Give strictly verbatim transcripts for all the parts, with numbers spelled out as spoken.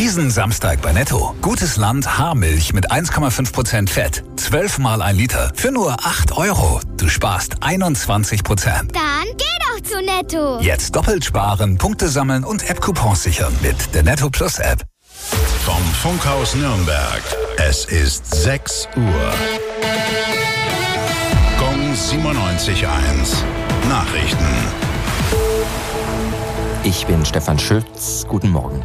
Diesen Samstag bei Netto. Gutes Land Haarmilch mit eins Komma fünf Prozent Fett. zwölf mal ein Liter für nur acht Euro. Du sparst einundzwanzig Prozent. Dann geh doch zu Netto. Jetzt doppelt sparen, Punkte sammeln und App-Coupons sichern mit der Netto Plus App. Vom Funkhaus Nürnberg. Es ist sechs Uhr. Gong siebenundneunzig Komma eins. Nachrichten. Ich bin Stefan Schütz. Guten Morgen.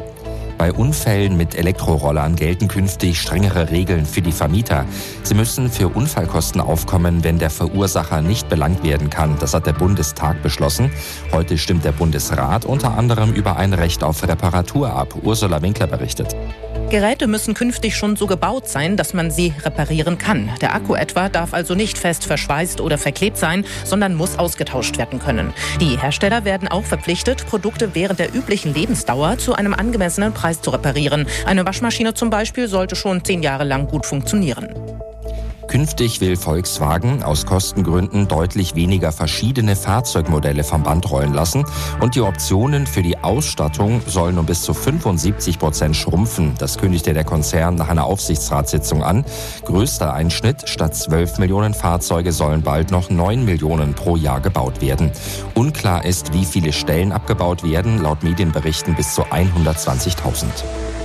Bei Unfällen mit Elektrorollern gelten künftig strengere Regeln für die Vermieter. Sie müssen für Unfallkosten aufkommen, wenn der Verursacher nicht belangt werden kann. Das hat der Bundestag beschlossen. Heute stimmt der Bundesrat unter anderem über ein Recht auf Reparatur ab. Ursula Winkler berichtet. Geräte müssen künftig schon so gebaut sein, dass man sie reparieren kann. Der Akku etwa darf also nicht fest verschweißt oder verklebt sein, sondern muss ausgetauscht werden können. Die Hersteller werden auch verpflichtet, Produkte während der üblichen Lebensdauer zu einem angemessenen Preis zu reparieren. Eine Waschmaschine zum Beispiel sollte schon zehn Jahre lang gut funktionieren. Künftig will Volkswagen aus Kostengründen deutlich weniger verschiedene Fahrzeugmodelle vom Band rollen lassen und die Optionen für die Ausstattung sollen um bis zu fünfundsiebzig Prozent schrumpfen. Das kündigte der Konzern nach einer Aufsichtsratssitzung an. Größter Einschnitt: statt zwölf Millionen Fahrzeuge sollen bald noch neun Millionen pro Jahr gebaut werden. Unklar ist, wie viele Stellen abgebaut werden, laut Medienberichten bis zu hundertzwanzigtausend.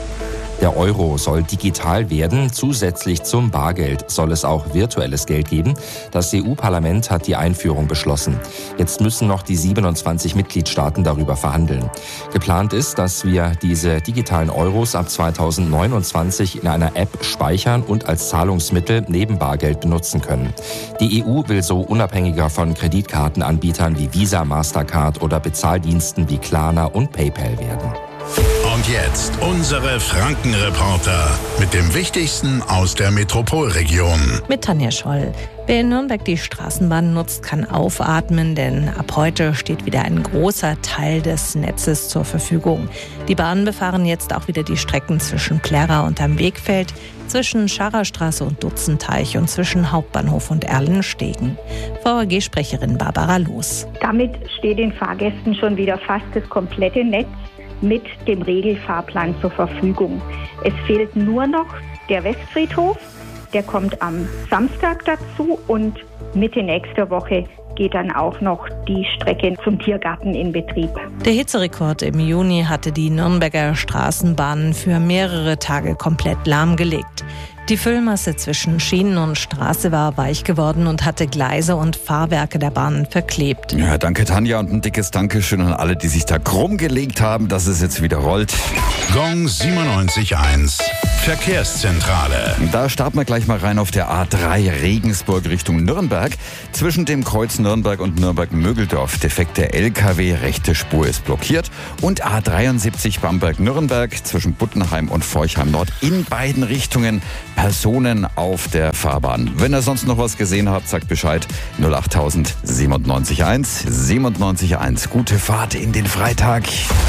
Der Euro soll digital werden. Zusätzlich zum Bargeld soll es auch virtuelles Geld geben. Das E U-Parlament hat die Einführung beschlossen. Jetzt müssen noch die siebenundzwanzig Mitgliedstaaten darüber verhandeln. Geplant ist, dass wir diese digitalen Euros ab zweitausendneunundzwanzig in einer App speichern und als Zahlungsmittel neben Bargeld benutzen können. Die E U will so unabhängiger von Kreditkartenanbietern wie Visa, Mastercard oder Bezahldiensten wie Klarna und PayPal werden. Und jetzt unsere Frankenreporter mit dem Wichtigsten aus der Metropolregion. Mit Tanja Scholl. Wer in Nürnberg die Straßenbahn nutzt, kann aufatmen, denn ab heute steht wieder ein großer Teil des Netzes zur Verfügung. Die Bahnen befahren jetzt auch wieder die Strecken zwischen Plärrer und am Wegfeld, zwischen Scharrerstraße und Dutzenteich und zwischen Hauptbahnhof und Erlenstegen. V A G-Sprecherin Barbara Loos. Damit steht den Fahrgästen schon wieder fast das komplette Netz mit dem Regelfahrplan zur Verfügung. Es fehlt nur noch der Westfriedhof, der kommt am Samstag dazu und Mitte nächster Woche geht dann auch noch die Strecke zum Tiergarten in Betrieb. Der Hitzerekord im Juni hatte die Nürnberger Straßenbahnen für mehrere Tage komplett lahmgelegt. Die Füllmasse zwischen Schienen und Straße war weich geworden und hatte Gleise und Fahrwerke der Bahnen verklebt. Ja, danke Tanja und ein dickes Dankeschön an alle, die sich da krumm gelegt haben, dass es jetzt wieder rollt. Gong siebenundneunzig Komma eins. Verkehrszentrale. Da starten wir gleich mal rein auf der A drei Regensburg Richtung Nürnberg. Zwischen dem Kreuz Nürnberg und Nürnberg-Mögeldorf defekte L K W, rechte Spur ist blockiert. Und A dreiundsiebzig Bamberg-Nürnberg zwischen Buttenheim und Forchheim Nord in beiden Richtungen Personen auf der Fahrbahn. Wenn ihr sonst noch was gesehen habt, sagt Bescheid. null acht null null neun sieben eins siebenundneunzig Komma eins. Gute Fahrt in den Freitag.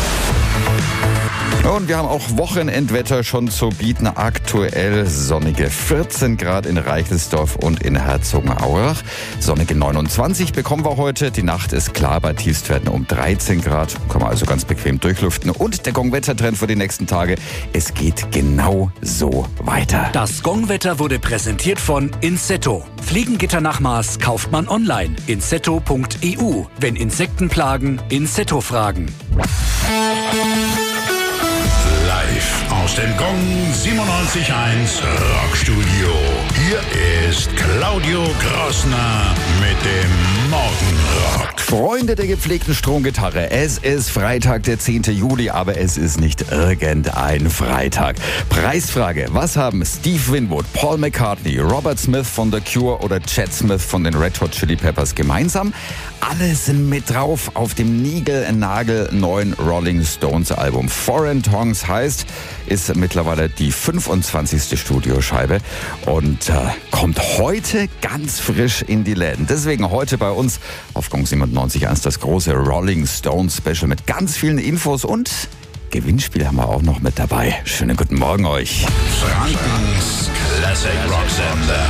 Und wir haben auch Wochenendwetter schon zu bieten. Aktuell sonnige vierzehn Grad in Reichelsdorf und in Herzogenaurach. Sonnige neunundzwanzig bekommen wir heute. Die Nacht ist klar bei Tiefstwerten um dreizehn Grad. Kann man also ganz bequem durchlüften. Und der Gong-Wettertrend für die nächsten Tage. Es geht genau so weiter. Das Gong-Wetter wurde präsentiert von Insetto. Fliegengitternachmaß kauft man online. insetto punkt e u. Wenn Insekten plagen, Insetto fragen. Live aus dem Gong siebenundneunzig Komma eins Rockstudio. Hier ist Claudio Grossner mit dem Morgenrock. Freunde der gepflegten Stromgitarre, es ist Freitag, der zehnte Juli, aber es ist nicht irgendein Freitag. Preisfrage: Was haben Steve Winwood, Paul McCartney, Robert Smith von The Cure oder Chad Smith von den Red Hot Chili Peppers gemeinsam? Alle sind mit drauf auf dem niegelnagelneuen Rolling Stones Album. Foreign Tongues heißt, ist mittlerweile die fünfundzwanzigste Studioscheibe und äh, kommt heute ganz frisch in die Läden. Deswegen heute bei uns auf Gong siebenundneunzig Komma eins das große Rolling Stones Special mit ganz vielen Infos und Gewinnspiel haben wir auch noch mit dabei. Schönen guten Morgen euch. Frankens Classic Rock Sender.